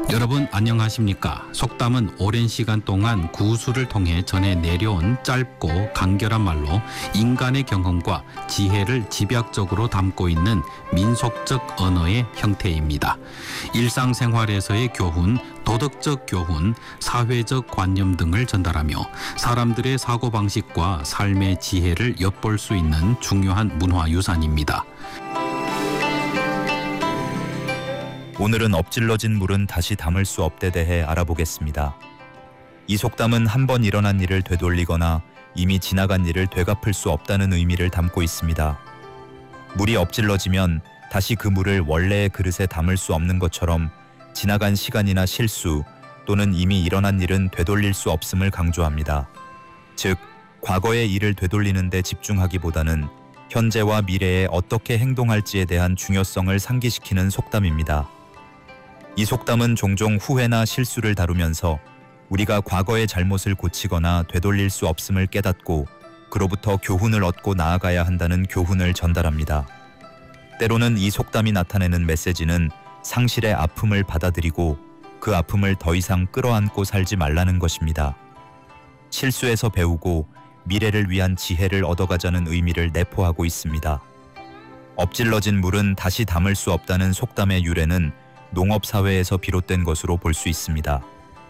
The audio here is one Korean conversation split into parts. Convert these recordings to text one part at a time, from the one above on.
여러분 안녕하십니까? 속담은 오랜 시간 동안 구술을 통해 전해 내려온 짧고 간결한 말로 인간의 경험과 지혜를 집약적으로 담고 있는 민속적 언어의 형태입니다. 일상생활에서의 교훈, 도덕적 교훈, 사회적 관념 등을 전달하며 사람들의 사고방식과 삶의 지혜를 엿볼 수 있는 중요한 문화유산입니다. 오늘은 엎질러진 물은 다시 담을 수 없대 대해 알아보겠습니다. 이 속담은 한 번 일어난 일을 되돌리거나 이미 지나간 일을 되갚을 수 없다는 의미를 담고 있습니다. 물이 엎질러지면 다시 그 물을 원래의 그릇에 담을 수 없는 것처럼 지나간 시간이나 실수 또는 이미 일어난 일은 되돌릴 수 없음을 강조합니다. 즉, 과거의 일을 되돌리는 데 집중하기보다는 현재와 미래에 어떻게 행동할지에 대한 중요성을 상기시키는 속담입니다. 이 속담은 종종 후회나 실수를 다루면서 우리가 과거의 잘못을 고치거나 되돌릴 수 없음을 깨닫고 그로부터 교훈을 얻고 나아가야 한다는 교훈을 전달합니다. 때로는 이 속담이 나타내는 메시지는 상실의 아픔을 받아들이고 그 아픔을 더 이상 끌어안고 살지 말라는 것입니다. 실수에서 배우고 미래를 위한 지혜를 얻어가자는 의미를 내포하고 있습니다. 엎질러진 물은 다시 담을 수 없다는 속담의 유래는 농업사회에서 비롯된 것으로 볼 수 있습니다.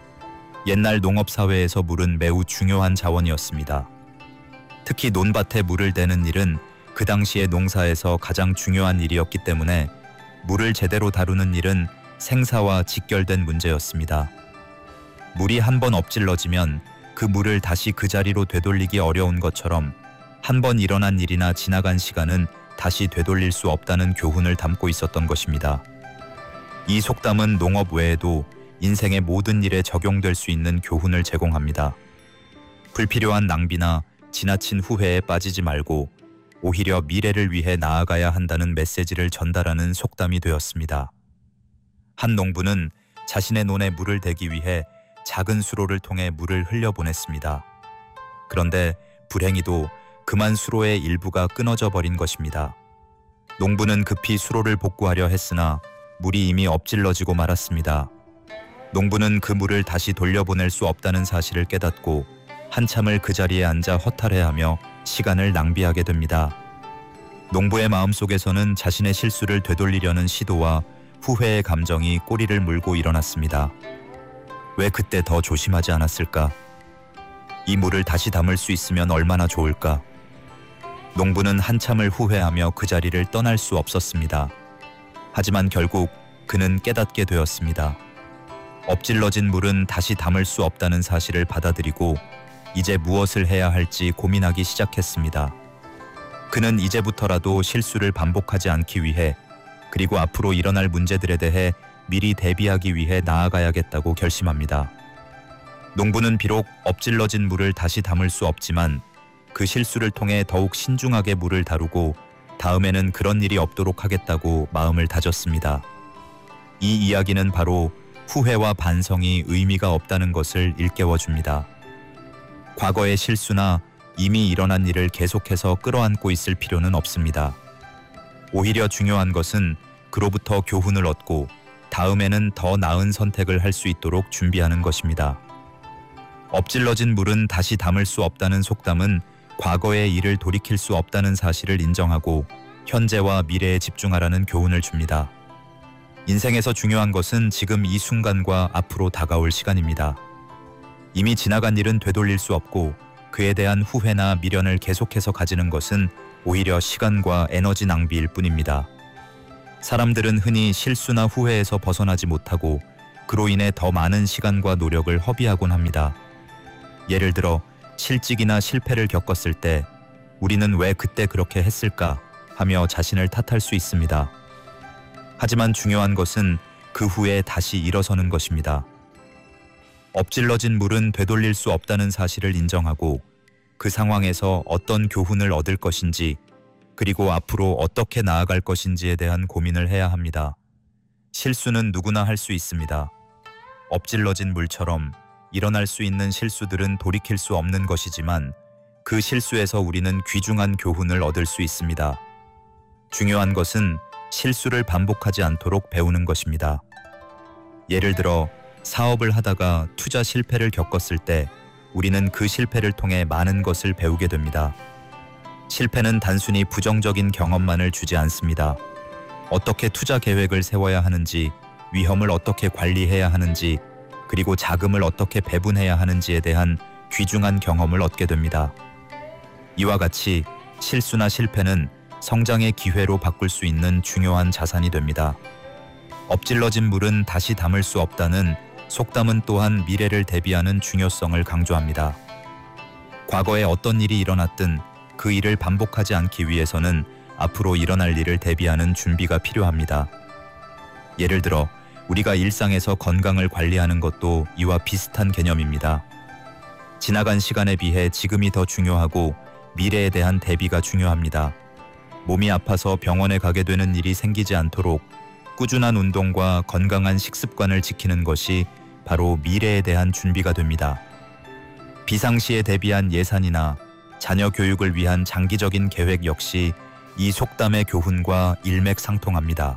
옛날 농업사회에서 물은 매우 중요한 자원이었습니다. 특히 논밭에 물을 대는 일은 그 당시의 농사에서 가장 중요한 일이었기 때문에 물을 제대로 다루는 일은 생사와 직결된 문제였습니다. 물이 한 번 엎질러지면 그 물을 다시 그 자리로 되돌리기 어려운 것처럼 한 번 일어난 일이나 지나간 시간은 다시 되돌릴 수 없다는 교훈을 담고 있었던 것입니다. 이 속담은 농업 외에도 인생의 모든 일에 적용될 수 있는 교훈을 제공합니다. 불필요한 낭비나 지나친 후회에 빠지지 말고 오히려 미래를 위해 나아가야 한다는 메시지를 전달하는 속담이 되었습니다. 한 농부는 자신의 논에 물을 대기 위해 작은 수로를 통해 물을 흘려보냈습니다. 그런데 불행히도 그만 수로의 일부가 끊어져 버린 것입니다. 농부는 급히 수로를 복구하려 했으나 물이 이미 엎질러지고 말았습니다. 농부는 그 물을 다시 돌려보낼 수 없다는 사실을 깨닫고 한참을 그 자리에 앉아 허탈해하며 시간을 낭비하게 됩니다. 농부의 마음속에서는 자신의 실수를 되돌리려는 시도와 후회의 감정이 꼬리를 물고 일어났습니다. 왜 그때 더 조심하지 않았을까? 이 물을 다시 담을 수 있으면 얼마나 좋을까? 농부는 한참을 후회하며 그 자리를 떠날 수 없었습니다. 하지만 결국 그는 깨닫게 되었습니다. 엎질러진 물은 다시 담을 수 없다는 사실을 받아들이고 이제 무엇을 해야 할지 고민하기 시작했습니다. 그는 이제부터라도 실수를 반복하지 않기 위해 그리고 앞으로 일어날 문제들에 대해 미리 대비하기 위해 나아가야겠다고 결심합니다. 농부는 비록 엎질러진 물을 다시 담을 수 없지만 그 실수를 통해 더욱 신중하게 물을 다루고 다음에는 그런 일이 없도록 하겠다고 마음을 다졌습니다. 이 이야기는 바로 후회와 반성이 의미가 없다는 것을 일깨워줍니다. 과거의 실수나 이미 일어난 일을 계속해서 끌어안고 있을 필요는 없습니다. 오히려 중요한 것은 그로부터 교훈을 얻고 다음에는 더 나은 선택을 할 수 있도록 준비하는 것입니다. 엎질러진 물은 다시 담을 수 없다는 속담은 과거의 일을 돌이킬 수 없다는 사실을 인정하고 현재와 미래에 집중하라는 교훈을 줍니다. 인생에서 중요한 것은 지금 이 순간과 앞으로 다가올 시간입니다. 이미 지나간 일은 되돌릴 수 없고 그에 대한 후회나 미련을 계속해서 가지는 것은 오히려 시간과 에너지 낭비일 뿐입니다. 사람들은 흔히 실수나 후회에서 벗어나지 못하고 그로 인해 더 많은 시간과 노력을 허비하곤 합니다. 예를 들어 실직이나 실패를 겪었을 때 우리는 왜 그때 그렇게 했을까 하며 자신을 탓할 수 있습니다. 하지만 중요한 것은 그 후에 다시 일어서는 것입니다. 엎질러진 물은 되돌릴 수 없다는 사실을 인정하고 그 상황에서 어떤 교훈을 얻을 것인지 그리고 앞으로 어떻게 나아갈 것인지에 대한 고민을 해야 합니다. 실수는 누구나 할 수 있습니다. 엎질러진 물처럼 일어날 수 있는 실수들은 돌이킬 수 없는 것이지만 그 실수에서 우리는 귀중한 교훈을 얻을 수 있습니다. 중요한 것은 실수를 반복하지 않도록 배우는 것입니다. 예를 들어 사업을 하다가 투자 실패를 겪었을 때 우리는 그 실패를 통해 많은 것을 배우게 됩니다. 실패는 단순히 부정적인 경험만을 주지 않습니다. 어떻게 투자 계획을 세워야 하는지, 위험을 어떻게 관리해야 하는지, 그리고 자금을 어떻게 배분해야 하는지에 대한 귀중한 경험을 얻게 됩니다. 이와 같이 실수나 실패는 성장의 기회로 바꿀 수 있는 중요한 자산이 됩니다. 엎질러진 물은 다시 담을 수 없다는 속담은 또한 미래를 대비하는 중요성을 강조합니다. 과거에 어떤 일이 일어났든 그 일을 반복하지 않기 위해서는 앞으로 일어날 일을 대비하는 준비가 필요합니다. 예를 들어 우리가 일상에서 건강을 관리하는 것도 이와 비슷한 개념입니다. 지나간 시간에 비해 지금이 더 중요하고 미래에 대한 대비가 중요합니다. 몸이 아파서 병원에 가게 되는 일이 생기지 않도록 꾸준한 운동과 건강한 식습관을 지키는 것이 바로 미래에 대한 준비가 됩니다. 비상시에 대비한 예산이나 자녀 교육을 위한 장기적인 계획 역시 이 속담의 교훈과 일맥상통합니다.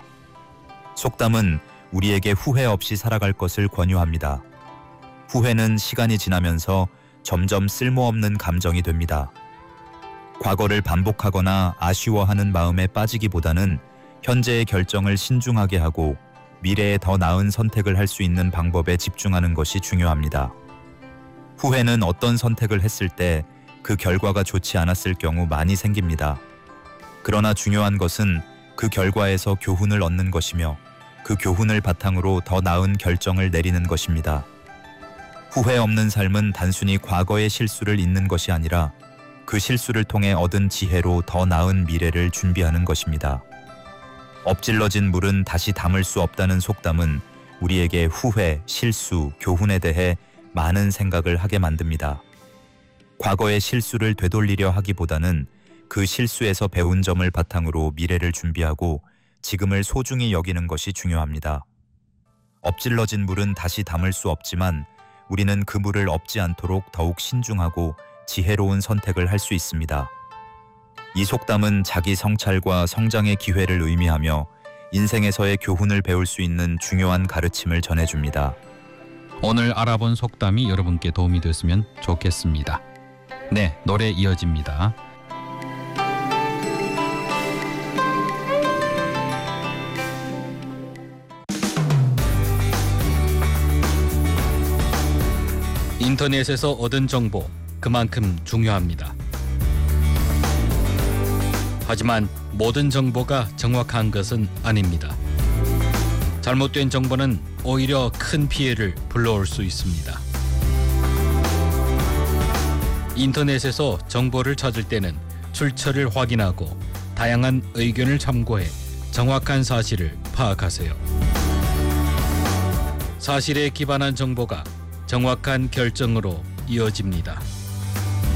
속담은 우리에게 후회 없이 살아갈 것을 권유합니다. 후회는 시간이 지나면서 점점 쓸모없는 감정이 됩니다. 과거를 반복하거나 아쉬워하는 마음에 빠지기보다는 현재의 결정을 신중하게 하고 미래에 더 나은 선택을 할 수 있는 방법에 집중하는 것이 중요합니다. 후회는 어떤 선택을 했을 때 그 결과가 좋지 않았을 경우 많이 생깁니다. 그러나 중요한 것은 그 결과에서 교훈을 얻는 것이며 그 교훈을 바탕으로 더 나은 결정을 내리는 것입니다. 후회 없는 삶은 단순히 과거의 실수를 잊는 것이 아니라 그 실수를 통해 얻은 지혜로 더 나은 미래를 준비하는 것입니다. 엎질러진 물은 다시 담을 수 없다는 속담은 우리에게 후회, 실수, 교훈에 대해 많은 생각을 하게 만듭니다. 과거의 실수를 되돌리려 하기보다는 그 실수에서 배운 점을 바탕으로 미래를 준비하고 지금을 소중히 여기는 것이 중요합니다. 엎질러진 물은 다시 담을 수 없지만 우리는 그 물을 엎지 않도록 더욱 신중하고 지혜로운 선택을 할 수 있습니다. 이 속담은 자기 성찰과 성장의 기회를 의미하며 인생에서의 교훈을 배울 수 있는 중요한 가르침을 전해줍니다. 오늘 알아본 속담이 여러분께 도움이 됐으면 좋겠습니다. 네, 노래 이어집니다. 인터넷에서 얻은 정보 그만큼 중요합니다. 하지만 모든 정보가 정확한 것은 아닙니다. 잘못된 정보는 오히려 큰 피해를 불러올 수 있습니다. 인터넷에서 정보를 찾을 때는 출처를 확인하고 다양한 의견을 참고해 정확한 사실을 파악하세요. 사실에 기반한 정보가 정확한 결정으로 이어집니다.